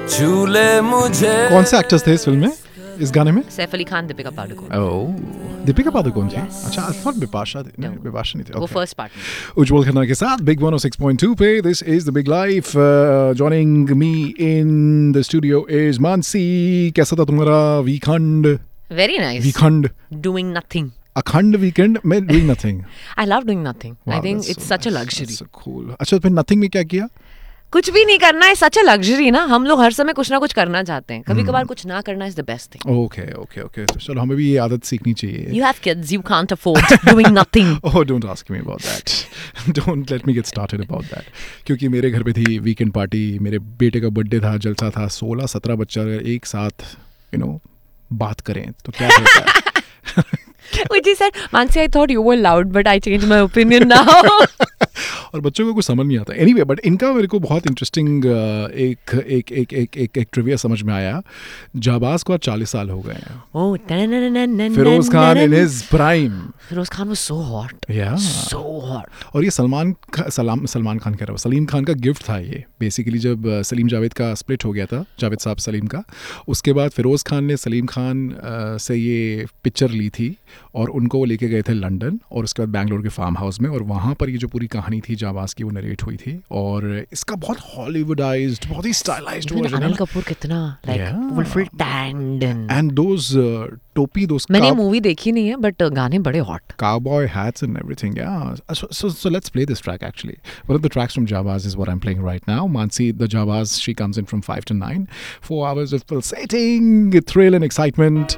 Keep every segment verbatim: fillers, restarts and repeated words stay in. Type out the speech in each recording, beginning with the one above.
झूले मुझे। कौन से एक्टर्स थे इस फिल्म में, इस गाने में? सैफ अली खान, दीपिका पादुकोण। ओह, दीपिका पादुकोण जी। अच्छा, आई थॉट बिपाशा थी। नहीं, बिपाशा नहीं थी। वो Okay. फर्स्ट पार्ट में। उज्जवल खन्ना के साथ बिग वन ओ सिक्स पॉइंट टू पे this is the big life. Joining me in the studio is Mansi. कैसा था तुम्हारा weekend? Very nice. Weekend, doing nothing. अखंड वीकेंड में doing nothing. I love doing nothing. I think it's such a luxury. Cool. अच्छा, फिर nothing में क्या किया? कुछ भी नहीं करना है, सच अ लग्जरी ना। हम लोग हर समय कुछ ना कुछ करना चाहते हैं, कभी कभार कुछ ना करना is the best thing. Okay okay okay, चलो हमें भी ये आदत सीखनी चाहिए। You have kids, you can't afford doing nothing. Oh, don't ask me about that. Don't let me get started about that. क्योंकि मेरे घर पे थी वीकेंड पार्टी, मेरे बेटे का बर्थडे था, जलसा था, सोलह सत्रह बच्चा एक साथ यू नो बात करें तो क्या होता है। Which he said, Mansi, I thought you were loud, but I changed my opinion now. और बच्चों को कुछ समझ नहीं आता। एनीवे, बट इनका मेरे को बहुत इंटरेस्टिंग एक एक एक एक एक एक ट्रिविया समझ में आया। जाबाज को आज चालीस साल हो गए हैं। Oh, Firoz Khan in his prime. Firoz Khan was so hot. Yeah. So hot. और ये सलमान सलाम सलमान खान कह रहा हूँ, सलीम खान का गिफ्ट था ये। बेसिकली जब uh, सलीम जावेद का स्प्लिट हो गया था, जावेद साहब सलीम का, उसके बाद फिरोज खान ने सलीम खान uh, से ये पिक्चर ली थी और उनको वो लेके गए थे लंदन और उसके बाद बैंगलोर के फार्म हाउस में, और वहाँ पर ये जो पूरी कहानी थी जाबाज की वो नरेट हुई थी। और इसका बहुत हॉलीवुडाइज्ड, बहुत ही स्टाइलाइज्ड वर्जन है। अनिल कपूर कितना like full tanned and and those टोपी, दोस मैंने मूवी देखी नहीं है बट गाने बड़े hot. cowboy hats and everything, yeah. So, so so let's play this track actually. One of the tracks from Jabaz is what I'm playing right now. Mansi, the Jabaz, she comes in from five to nine. Four hours of pulsating thrill and excitement.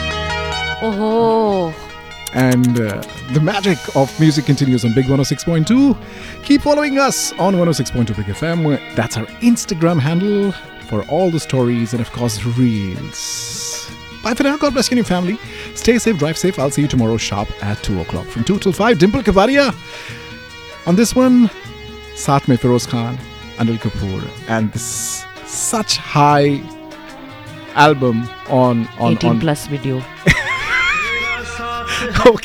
Oh. And uh, the magic of music continues on Big one oh six point two. Keep following us on one oh six point two Big F M. That's our Instagram handle for all the stories and of course reels. Bye for now. God bless you and your family. Stay safe, drive safe. I'll see you tomorrow sharp at two o'clock from two till five. Dimple Kavaria. On this one, Saath mein Feroz Khan, Anil Kapoor, and this such high album on on eighteen on plus video. Okay.